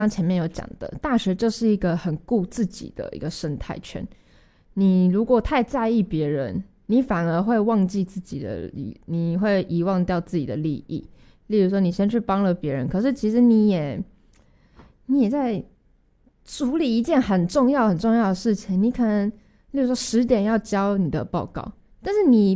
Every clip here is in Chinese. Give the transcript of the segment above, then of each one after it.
刚前面有讲的，大学就是一个很顾自己的一个生态圈。你如果太在意别人，你反而会忘记自己的你会遗忘掉自己的利益。例如说，你先去帮了别人，可是其实你也在处理一件很重要的事情。你可能，例如说10点要交你的报告，但是你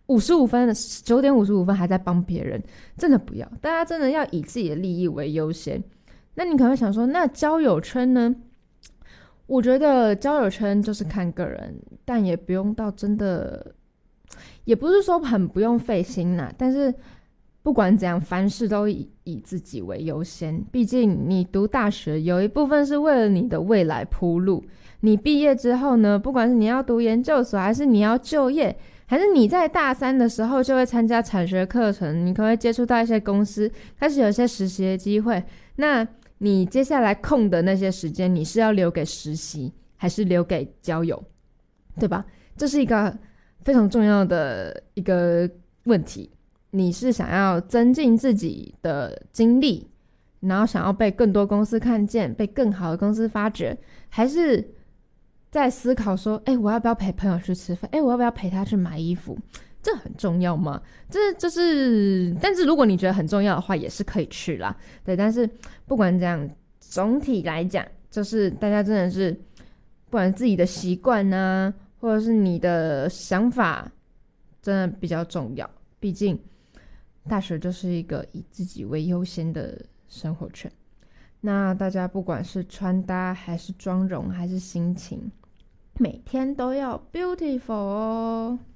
9点55分还在帮别人，真的不要。大家真的要以自己的利益为优先。那你可能会想说，那交友圈呢？我觉得交友圈就是看个人，但也不用到真的，也不是说很不用费心啦。但是不管怎样，凡事都以自己为优先。毕竟你读大学有一部分是为了你的未来铺路。你毕业之后呢，不管是你要读研究所，还是你要就业，还是你在大3的时候就会参加产学课程，你可能会接触到一些公司，开始有一些实习的机会。那你接下来空的那些时间，你是要留给实习，还是留给交友，对吧？这是一个非常重要的一个问题。你是想要增进自己的经历，然后想要被更多公司看见，被更好的公司发掘，还是在思考说，我要不要陪朋友去吃饭？我要不要陪他去买衣服？这很重要吗？但是如果你觉得很重要的话，也是可以去啦。对，但是不管怎样，总体来讲，就是大家真的是，不管自己的习惯啊，或者是你的想法，真的比较重要。毕竟大学就是一个以自己为优先的生活圈。那大家不管是穿搭，还是妆容，还是心情，每天都要 beautiful 哦。